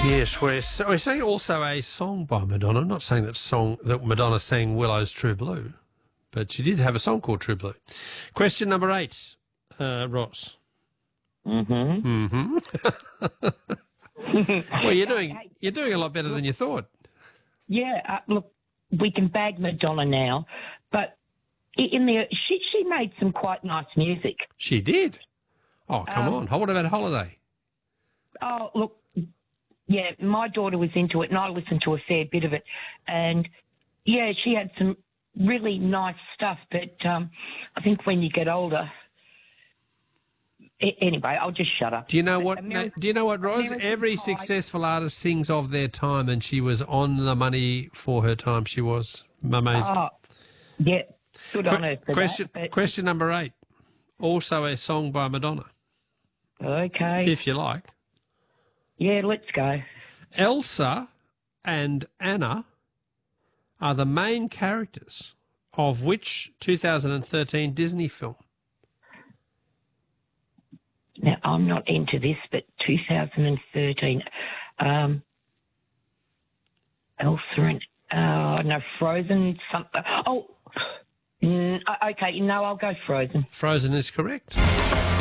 Yes, we're saying also a song by Madonna. I'm not saying that Madonna sang Willow's True Blue, but she did have a song called True Blue. Question number 8, Ross. Well, you're doing a lot better than you thought. Yeah, look, we can bag Madonna now, but she made some quite nice music. She did. Oh, come on. What about Holiday? Oh, look, yeah, my daughter was into it, and I listened to a fair bit of it, and yeah, she had some really nice stuff. But I think when you get older, anyway, I'll just shut up. Do you know what? Do you know what, Roz? Every successful artist sings of their time, and she was on the money for her time. She was amazing. Oh, yeah, good on her for that. Question number 8. Also a song by Madonna. Okay. If you like. Yeah, let's go. Elsa and Anna are the main characters of which 2013 Disney film? Now, I'm not into this, but 2013. Elsa and... no, Frozen something. Oh, okay, no, I'll go Frozen. Frozen is correct.